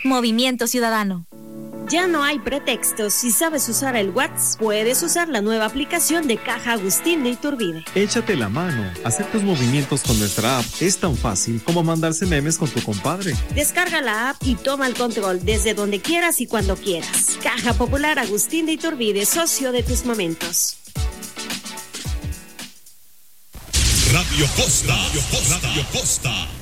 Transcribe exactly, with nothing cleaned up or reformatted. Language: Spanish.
Movimiento Ciudadano. Ya no hay pretextos. Si sabes usar el WhatsApp, puedes usar la nueva aplicación de Caja Agustín de Iturbide. Échate la mano. Hacer tus movimientos con nuestra app es tan fácil como mandarse memes con tu compadre. Descarga la app y toma el control desde donde quieras y cuando quieras. Caja Popular Agustín de Iturbide, socio de tus momentos. Radio Costa, Radio Costa, Radio Costa.